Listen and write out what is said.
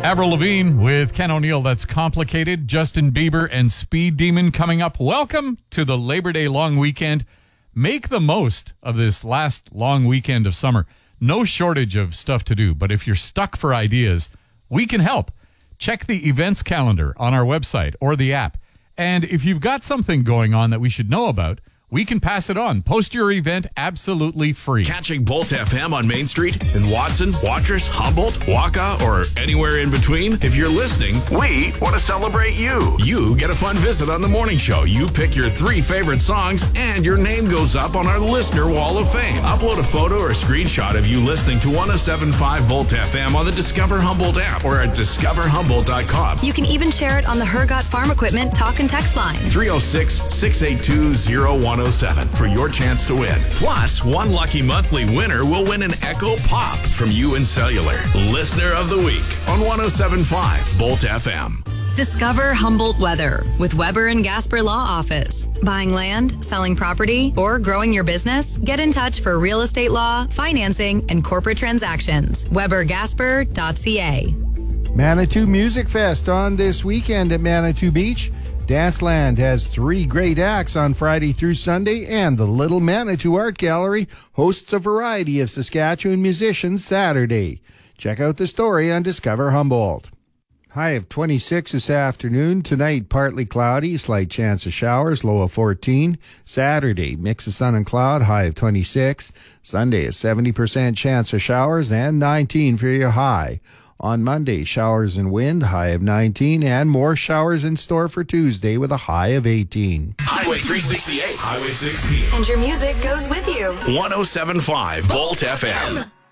Avril Lavigne with Ken O'Neill, That's Complicated. Justin Bieber and Speed Demon coming up. Welcome to the Labor Day long weekend. Make the most of this last long weekend of summer. No shortage of stuff to do, but if you're stuck for ideas, we can help. Check the events calendar on our website or the app. And if you've got something going on that we should know about, we can pass it on. Post your event absolutely free. Catching Bolt FM on Main Street in Watson, Watrous, Humboldt, Waka, or anywhere in between? If you're listening, we want to celebrate you. You get a fun visit on the morning show. You pick your 3 favorite songs, and your name goes up on our listener wall of fame. Upload a photo or a screenshot of you listening to 107.5 Bolt FM on the Discover Humboldt app or at discoverhumboldt.com. You can even share it on the Hergot Farm Equipment talk and text line. 306-682-0107 for your chance to win. Plus, one lucky monthly winner will win an Echo Pop from UN Cellular. Listener of the Week on 107.5 Bolt FM. Discover Humboldt Weather with Weber and Gasper Law Office. Buying land, selling property, or growing your business? Get in touch for real estate law, financing, and corporate transactions. WeberGasper.ca. Manitou Music Fest on this weekend at Manitou Beach. Danceland has 3 great acts on Friday through Sunday, and the Little Manitou Art Gallery hosts a variety of Saskatchewan musicians Saturday. Check out the story on Discover Humboldt. High of 26 this afternoon. Tonight, partly cloudy, slight chance of showers, low of 14. Saturday, mix of sun and cloud, high of 26. Sunday, a 70% chance of showers and 19 for your high. On Monday, showers and wind, high of 19, and more showers in store for Tuesday with a high of 18. Highway 368, Highway 16. And your music goes with you. 107.5 Bolt FM.